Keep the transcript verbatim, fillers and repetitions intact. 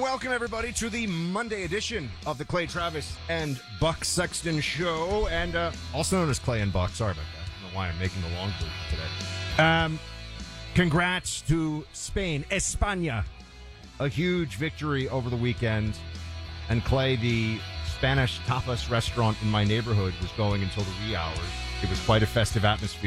welcome everybody to the Monday edition of the Clay Travis and Buck Sexton Show, and uh, also known as Clay and Buck. Sorry about that. I don't know why I'm making the long version today. Um, congrats to Spain, España. A huge victory over the weekend. And Clay, the Spanish tapas restaurant in my neighborhood was going until the wee hours. It was quite a festive atmosphere.